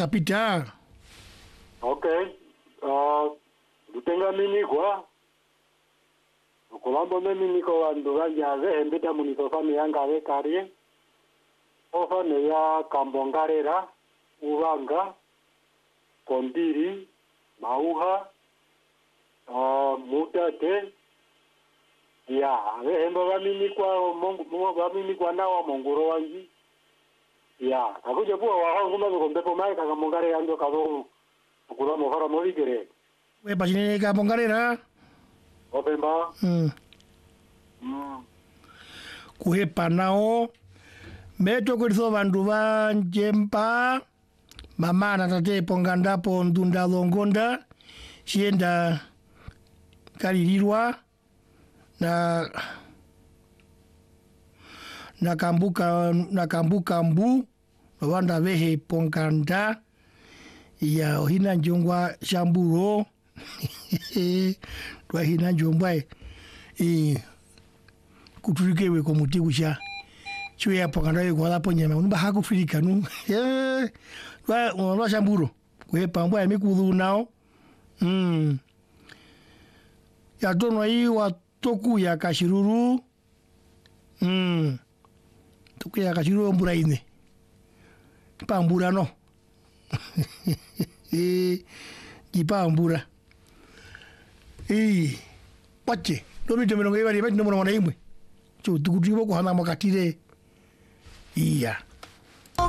kapita. Okay. Dutenga minikwa. Kulambo miminiko wanduwanja ze hembita munitofami yanga we karie. Ofane ya Kambongarera, Uranga, Kondiri, Mauha, Mutate. Ya, we hemba waminikwa nawa monguro wanji. Ya, kakuja kuwa wahanguma kumbepo mai Kambongarera ando kazo kulamo fara movikere. We pachinene Kambongarera. Opemba. Kuhepa nao. Meto kuriso vandu vanjempa. Mama na tate pongandapo ndunda longonda. Sienda kalirirwa. Na kambuka mbu. Wanda vehe ponganda. Ya hina njongwa shamburo. Twa hina njongwa kuturikewe kwa muti kusha. Chwe ya ponganda we kwa lapo nyama. Unumba haku filika nu. Twa shamburo. Kwe pambwa ya mikudhu nao. Ya tonwa hii wa toku ya kashiruru. Toku ya kashiruru mbura ine. Kipa mbura no. Kipa mbura. Pache. Domi tomeno ngewa ni bati nomo na imwe. Cho tukutibo ko hana makatire. Iya.